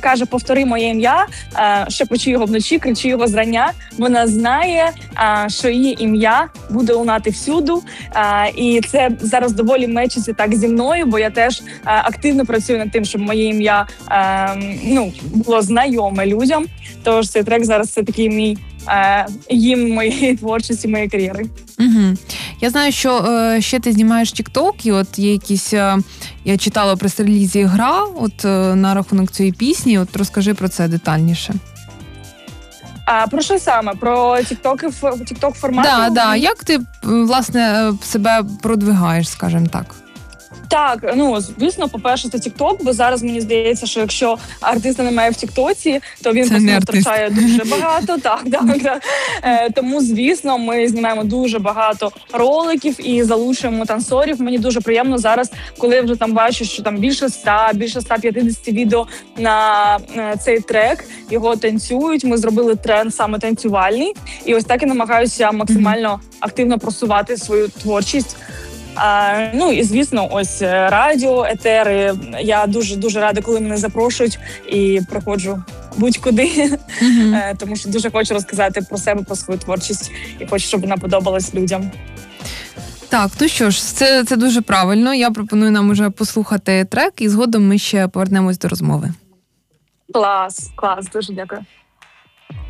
каже «повтори моє ім'я», шепочи його вночі, кричи його зрання. Вона знає, що її ім'я буде лунати всюду. І це зараз доволі мечиться так зі мною, бо я теж активно працюю над тим, щоб моє ім'я було знайоме людям. Тож цей трек зараз це такий мій гімн моєї творчості, моєї кар'єри. Угу. Я знаю, що ще ти знімаєш TikTok, і от є якісь, я читала в прес-релізі гра на рахунок цієї пісні. От розкажи про це детальніше. Про що саме? Про TikTok формат? Да. Як ти, власне, себе продвигаєш, скажімо так? Так, звісно, по-перше, це TikTok, бо зараз мені здається, що якщо артиста немає в TikTok, то він просто втрачає дуже багато. Так. Тому, звісно, ми знімаємо дуже багато роликів і залучуємо танцорів. Мені дуже приємно зараз, коли я вже там бачу, що там більше 150 відео на цей трек, його танцюють. Ми зробили тренд саме танцювальний. І ось так я намагаюся максимально активно просувати свою творчість. І, звісно, ось радіо, етери. Я дуже рада, коли мене запрошують і приходжу будь-куди. Тому що дуже хочу розказати про себе, про свою творчість і хочу, щоб вона подобалась людям. Так, то що ж, це дуже правильно. Я пропоную нам уже послухати трек і згодом ми ще повернемось до розмови. Клас, дуже дякую.